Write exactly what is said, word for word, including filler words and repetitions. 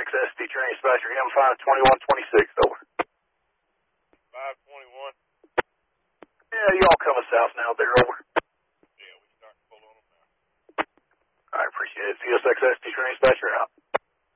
X S D Training Dispatcher, M five twenty-one twenty-six, over. five twenty-one? Yeah, you all coming south now there, over. Yeah, we start to pull on them now. I appreciate it. C S X S D Training Dispatcher out.